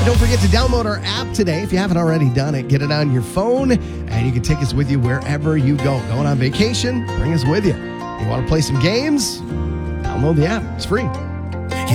Don't forget to download our app today. If you haven't already done it, get it on your phone, and you can take us with you wherever you go. Going on vacation, bring us with you. You want to play some games? Download the app. It's free.